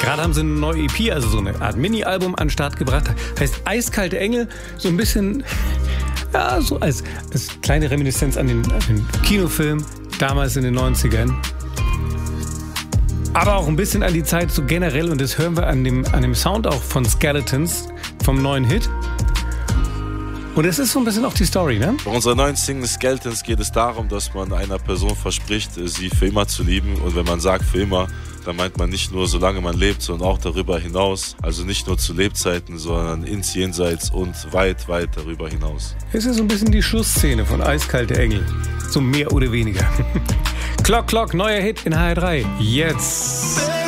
Gerade haben sie eine neue EP, also so eine Art Mini-Album an den Start gebracht. Heißt Eiskalte Engel, so ein bisschen, ja, so als kleine Reminiszenz an den Kinofilm damals in den 90ern. Aber auch ein bisschen an die Zeit so generell, und das hören wir an dem Sound auch von Skeletons, vom neuen Hit. Und es ist so ein bisschen auch die Story, ne? Bei unserer neuen Single Skeletons geht es darum, dass man einer Person verspricht, sie für immer zu lieben. Und wenn man sagt für immer, dann meint man nicht nur, solange man lebt, sondern auch darüber hinaus. Also nicht nur zu Lebzeiten, sondern ins Jenseits und weit, weit darüber hinaus. Es ist so ein bisschen die Schlussszene von Eiskalte Engel. So mehr oder weniger. Clock, Clock, neuer Hit in HR3. Jetzt.